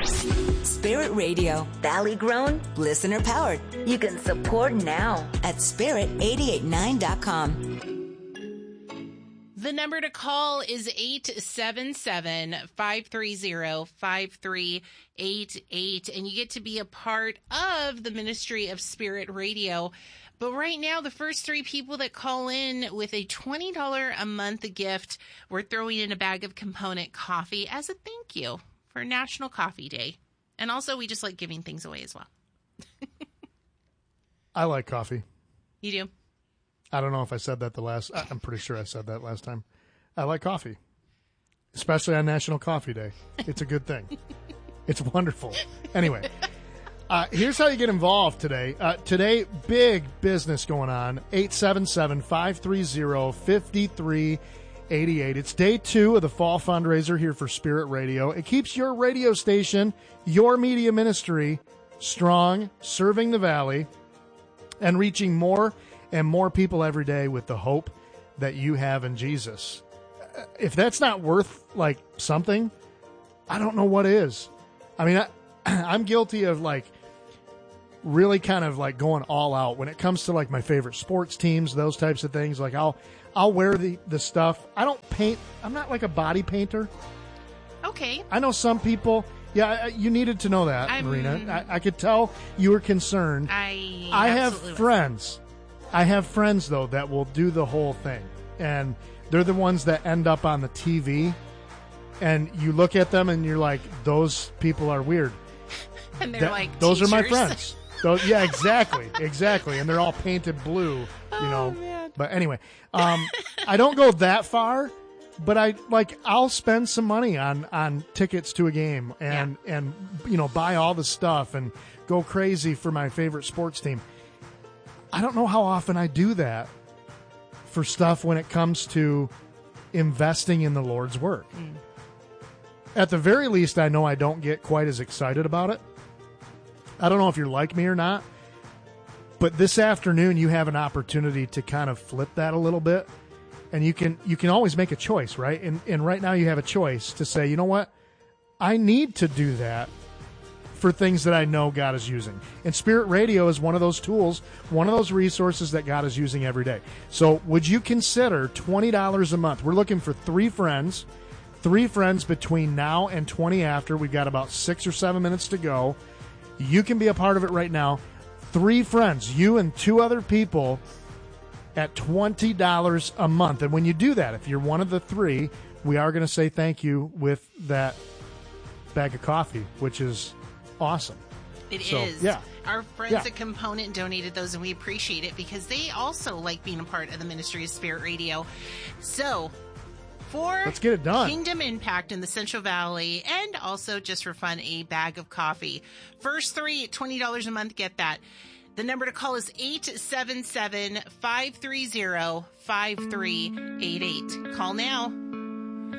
Spirit Radio. Valley grown, listener powered. You can support now at spirit889.com. The number to call is 877-530-5388, and you get to be a part of the Ministry of Spirit Radio. But right now, the first 3 people that call in with a $20 a month gift, we're throwing in a bag of Component coffee as a thank you for National Coffee Day. And also, we just like giving things away as well. I like coffee. You do? I don't know if I said that I'm pretty sure I said that last time. I like coffee, especially on National Coffee Day. It's a good thing. It's wonderful. Anyway, here's how you get involved today. Today, big business going on. 877-530-5388. It's day 2 of the fall fundraiser here for Spirit Radio. It keeps your radio station, your media ministry, strong, serving the Valley, and reaching more and more people every day with the hope that you have in Jesus. If that's not worth like something, I don't know what is. I mean, I'm guilty of like really kind of like going all out when it comes to like my favorite sports teams, those types of things. Like I'll wear the stuff. I don't paint. I'm not like a body painter. Okay. I know some people. Yeah, you needed to know that, Marina. I could tell you were concerned. I have friends. I have friends, though, that will do the whole thing. And they're the ones that end up on the TV. And you look at them and you're like, those people are weird. And they're like, those teachers. are my friends. Yeah, exactly. Exactly. And they're all painted blue, you know. Man. But anyway, I don't go that far. But I'll spend some money on tickets to a game and you know, buy all the stuff and go crazy for my favorite sports team. I don't know how often I do that for stuff when it comes to investing in the Lord's work. At the very least, I know I don't get quite as excited about it. I don't know if you're like me or not, but this afternoon you have an opportunity to kind of flip that a little bit. And you can always make a choice, right? And right now you have a choice to say, you know what? I need to do that for things that I know God is using. And Spirit Radio is one of those tools, one of those resources that God is using every day. So would you consider $20 a month? We're looking for 3 friends between now and 20 after. We've got about 6 or 7 minutes to go. You can be a part of it right now. 3 friends, you and 2 other people, at $20 a month. And when you do that, if you're one of the 3, we are going to say thank you with that bag of coffee, which is awesome. It is. Yeah. Our friends at Component donated those, and we appreciate it because they also like being a part of the Ministry of Spirit Radio. So, let's get it done. Kingdom Impact in the Central Valley, and also just for fun, a bag of coffee. First 3 at $20 a month, get that. The number to call is 877-530-5388. Call now.